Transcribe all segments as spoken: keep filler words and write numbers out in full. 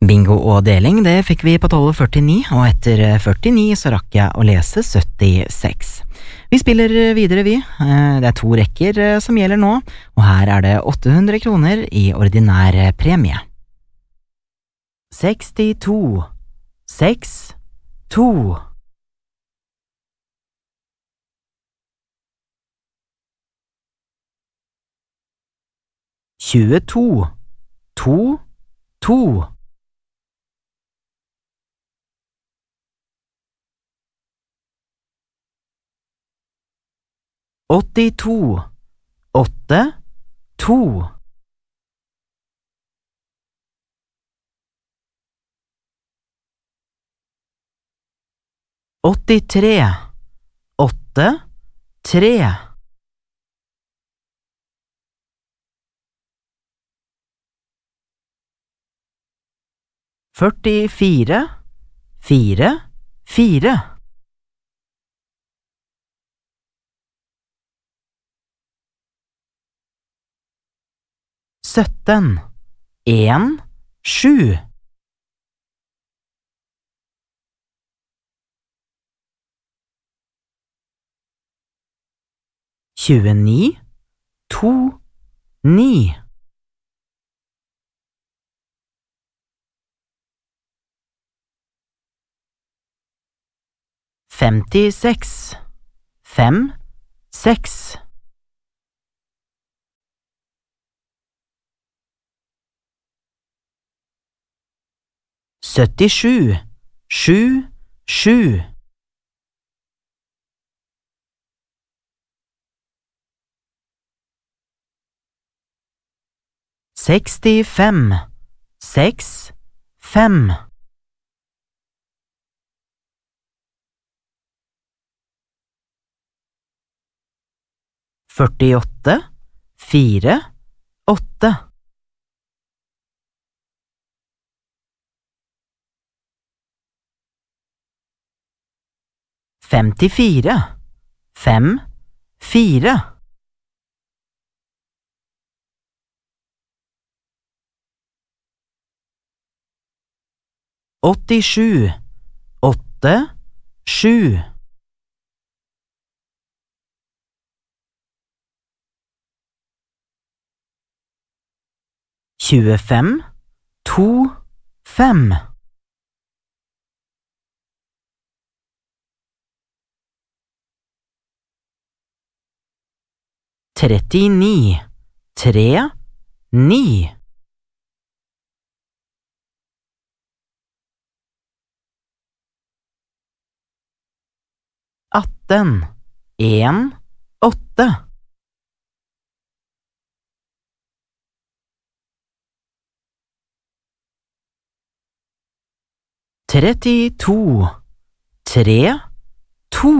Bingo og deling, det fikk vi på tolv førtini, og etter førtini så rakk jeg å lese syttiseks. Vi spiller videre vi, det er to rekker som gjelder nå, og her er det åtte hundre kroner i ordinær premie. sekstito, seks, to. tjueto, to, to. åttito, åtte, to. åttitre, åtte, tre. førtifire, fire, fire. sytten, en, sju. tjueni, to, ni. femtiseks, fem, seks. syttisju, sju, sju. sekstifem, seks, fem. førtiåtte, fire, åtte. femtifire, fem, fire. åttisju, åtte, sju. tjuefem, to, fem. trettini, tre, ni. atten, en, åtte. trettito, tre, to.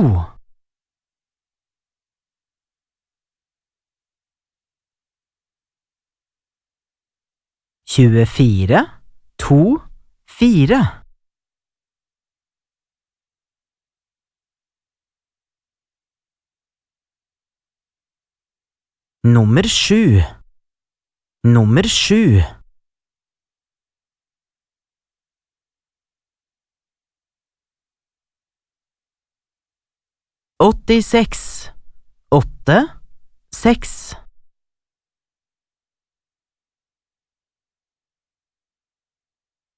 tjuefire, to, fire. Nummer sju. Nummer sju. åttiseks, åtte, seks.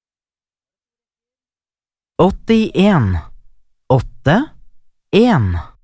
åttien, åtte, en.